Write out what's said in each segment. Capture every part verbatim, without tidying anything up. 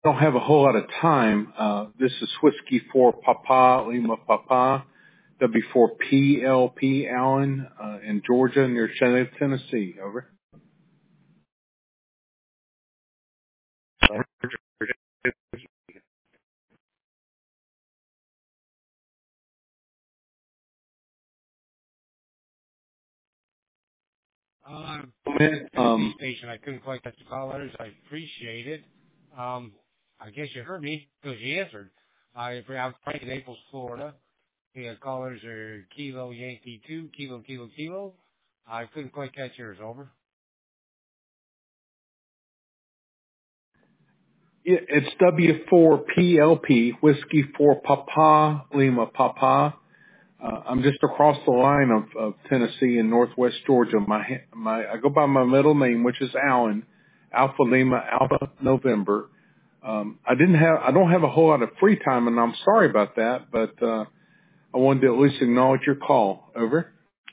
don't have a whole lot of time. Uh, this is Whiskey four Papa, Lima Papa, W four P L P Allen, uh, in Georgia near Chattanooga, Tennessee. Over. Um, Um, station. I couldn't quite catch the callers. I appreciate it. Um, I guess you heard me because you answered. I, I'm Frank in Naples, Florida. The callers are Kilo Yankee two, Kilo Kilo Kilo. I couldn't quite catch yours. Over. yeah, it's W four P L P, Whiskey four Papa, Lima Papa. Uh, I'm just across the line of, of Tennessee and Northwest Georgia. My, my, I go by my middle name, which is Allen, Alpha Lima, Alpha November. Um, I didn't have, I don't have a whole lot of free time, and I'm sorry about that, but uh, I wanted to at least acknowledge your call. Over.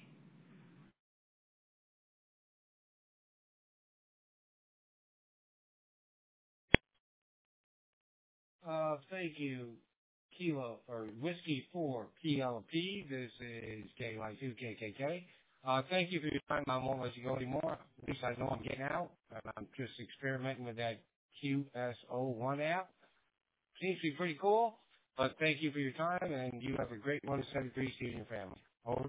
Uh, thank you, Kilo or Whiskey four P L P. This is K Y two K K K. Uh, thank you for your time. I won't let you go anymore. At least I know I'm getting out. And I'm just experimenting with that Q S O one app. Seems to be pretty cool. But thank you for your time, and you have a great one seventy-three to you and your family. Over.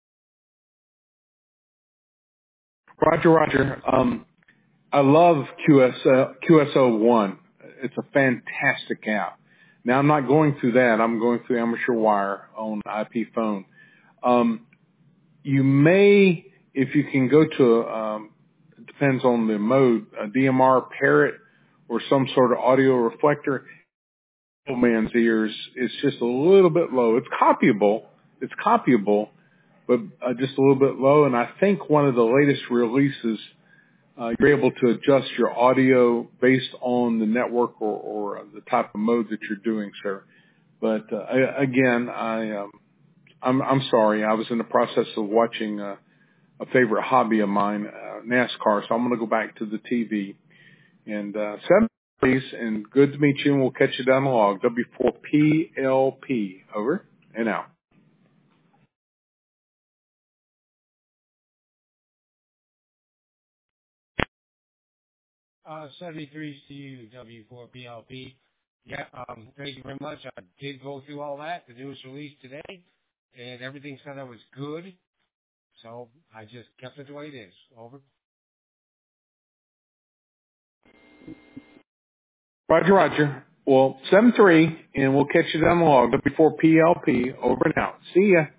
Roger, Roger. Um, I love Q S, uh, Q S O one. It's a fantastic app. Now, I'm not going through that. I'm going through Amateur Wire on I P phone. Um, you may, if you can go to, um, it depends on the mode, a D M R Parrot or some sort of audio reflector. Old man's ears is just a little bit low. It's copyable. It's copyable, but uh, just a little bit low. And I think one of the latest releases, uh, you're able to adjust your audio based on the network or, or the type of mode that you're doing, sir. But uh, I, again, I, um, I'm, I'm sorry. I was in the process of watching uh, a favorite hobby of mine, uh, NASCAR. So I'm going to go back to the T V. And uh, seven, please, and good to meet you. And we'll catch you down the log. W four P L P. Over and out. Uh, seventy-three C U W four P L P. Yeah, um, thank you very much. I did go through all that. The news released today, and everything said I was good. So I just kept it the way it is. Over. Roger, Roger. Well, seven three, and we'll catch you down the log. W four P L P. Over and out. See ya.